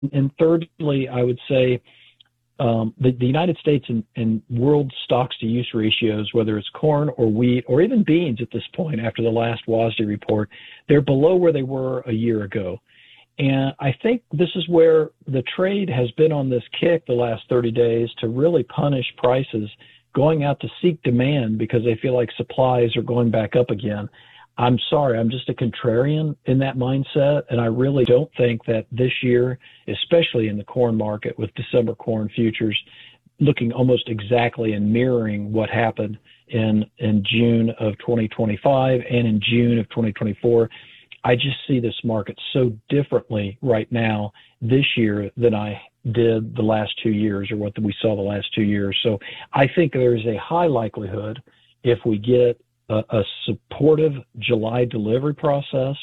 And thirdly, I would say the United States and world stocks-to-use ratios, whether it's corn or wheat or even beans at this point after the last WASDE report, they're below where they were a year ago. And I think this is where the trade has been on this kick the last 30 days to really punish prices, going out to seek demand because they feel like supplies are going back up again. I'm sorry, I'm just a contrarian in that mindset, and I really don't think that this year, especially in the corn market with December corn futures looking almost exactly and mirroring what happened in June of 2025 and in June of 2024, I just see this market so differently right now this year than I did the last 2 years or what we saw the last 2 years. So I think there's a high likelihood if we get a supportive July delivery process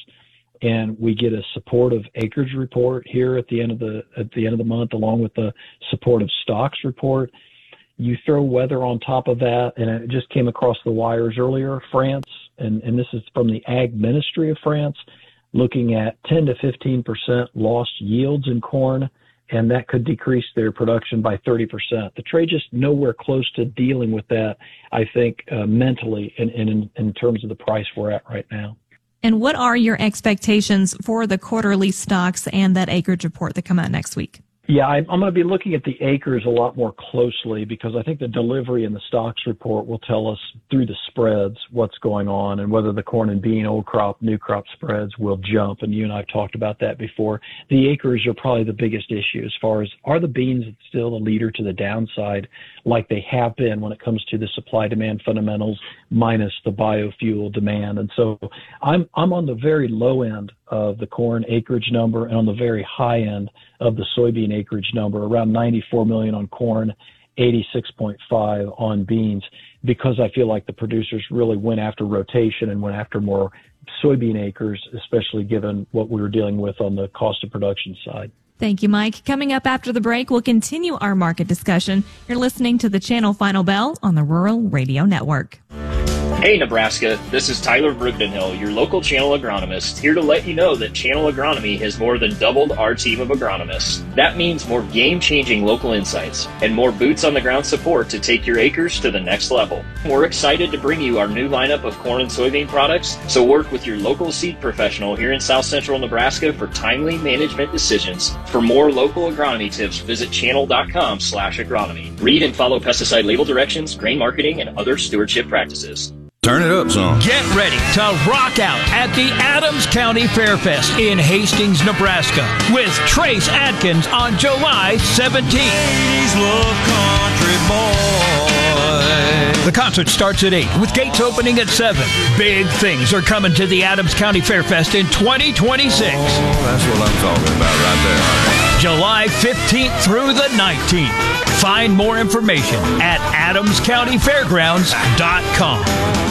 and we get a supportive acreage report here at the end of the month, along with the supportive stocks report. You throw weather on top of that, and it just came across the wires earlier, France, and this is from the Ag Ministry of France, looking at 10 to 15% lost yields in corn, and that could decrease their production by 30%. The trade just nowhere close to dealing with that, I think, mentally in terms of the price we're at right now. And what are your expectations for the quarterly stocks and that acreage report that come out next week? Yeah, I'm going to be looking at the acres a lot more closely because I think the delivery and the stocks report will tell us through the spreads what's going on and whether the corn and bean old crop, new crop spreads will jump. And you and I have talked about that before. The acres are probably the biggest issue as far as are the beans still the leader to the downside like they have been when it comes to the supply-demand fundamentals minus the biofuel demand. And so I'm on the very low end of the corn acreage number and on the very high end of the soybean acreage number, around 94 million on corn, 86.5 on beans, because I feel like the producers really went after rotation and went after more soybean acres, especially given what we were dealing with on the cost of production side. Thank you, Mike. Coming up after the break, we'll continue our market discussion. You're listening to the Channel Final Bell on the Rural Radio Network. Hey Nebraska, this is Tyler Brugdenhill, your local Channel agronomist, here to let you know that Channel Agronomy has more than doubled our team of agronomists. That means more game-changing local insights and more boots-on-the-ground support to take your acres to the next level. We're excited to bring you our new lineup of corn and soybean products, so work with your local seed professional here in South Central Nebraska for timely management decisions. For more local agronomy tips, visit channel.com/agronomy. Read and follow pesticide label directions, grain marketing, and other stewardship practices. Turn it up some. Get ready to rock out at the Adams County Fairfest in Hastings, Nebraska with Trace Adkins on July 17th. Ladies love country boy. The concert starts at 8 with gates opening at 7. Big things are coming to the Adams County Fairfest in 2026. Oh, that's what I'm talking about right there. July 15th through the 19th. Find more information at adamscountyfairgrounds.com.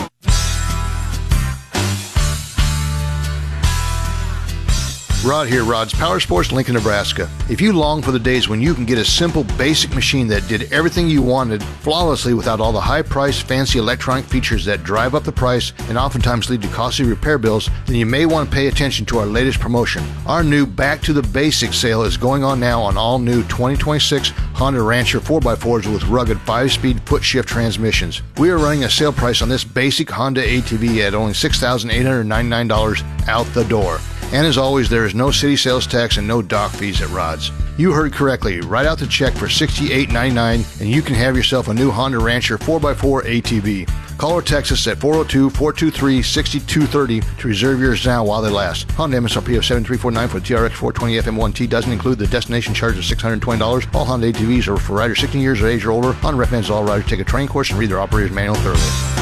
Rod here, Rod's Power Sports, Lincoln, Nebraska. If you long for the days when you can get a simple, basic machine that did everything you wanted flawlessly without all the high-priced, fancy electronic features that drive up the price and oftentimes lead to costly repair bills, then you may want to pay attention to our latest promotion. Our new Back to the Basics sale is going on now on all new 2026 Honda Rancher 4x4s with rugged 5-speed foot-shift transmissions. We are running a sale price on this basic Honda ATV at only $6,899 out the door. And as always, there is no city sales tax and no dock fees at Rod's. You heard correctly. Write out the check for $68.99 and you can have yourself a new Honda Rancher 4x4 ATV. Call or text us at 402-423-6230 to reserve yours now while they last. Honda MSRP of $7,349 for the TRX 420 FM1T doesn't include the destination charge of $620. All Honda ATVs are for riders 16 years of age or older. Honda recommends all riders take a training course and read their operator's manual thoroughly.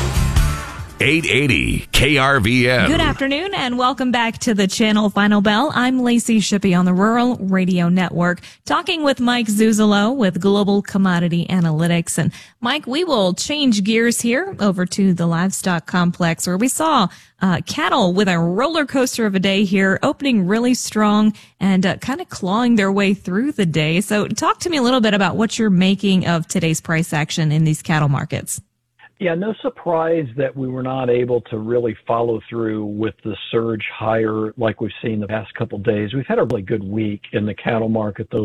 880 KRVN. Good afternoon and welcome back to the Channel Final Bell. I'm Lacey Shippey on the Rural Radio Network, talking with Mike Zuzolo with Global Commodity Analytics. And Mike, we will change gears here over to the livestock complex where we saw cattle with a roller coaster of a day here, opening really strong and kind of clawing their way through the day. So talk to me a little bit about what you're making of today's price action in these cattle markets. Yeah, no surprise that we were not able to really follow through with the surge higher like we've seen the past couple of days. We've had a really good week in the cattle market, though.